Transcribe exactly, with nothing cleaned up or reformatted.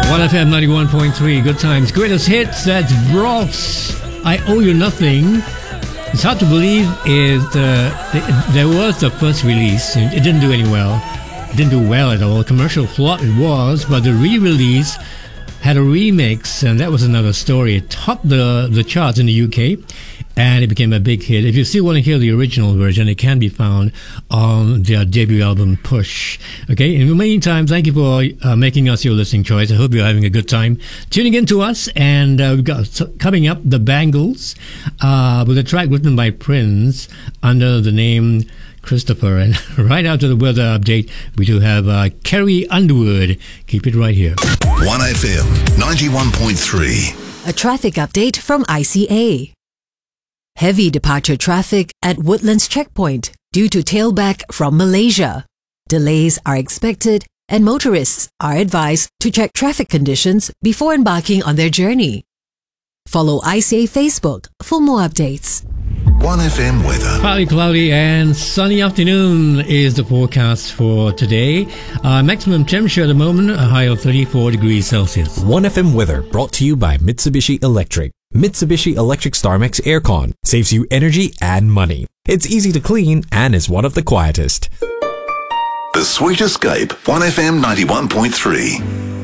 one F M ninety-one point three, good times, greatest hits. That's Bros. I Owe You Nothing. It's hard to believe is uh, th- there was the first release. It, it didn't do any well. It didn't do well at all. Commercial flop it was, but the re-release had a remix, and that was another story. It topped the, the charts in the U K, and it became a big hit. If you still want to hear the original version, it can be found on their debut album, Push. Okay, in the meantime, thank you for uh, making us your listening choice. I hope you're having a good time tuning in to us. And uh, we've got coming up The Bangles uh, with a track written by Prince under the name Christopher. And right after the weather update, we do have uh, Carrie Underwood. Keep it right here. one F M ninety-one point three. A traffic update from I C A. Heavy departure traffic at Woodlands Checkpoint due to tailback from Malaysia. Delays are expected and motorists are advised to check traffic conditions before embarking on their journey. Follow I C A Facebook for more updates. one F M weather. Partly cloudy and sunny afternoon is the forecast for today. Uh, maximum temperature at the moment, a high of thirty-four degrees Celsius. one F M weather brought to you by Mitsubishi Electric. Mitsubishi Electric StarMax Aircon saves you energy and money. It's easy to clean and is one of the quietest. The Sweet Escape, one F M ninety-one point three.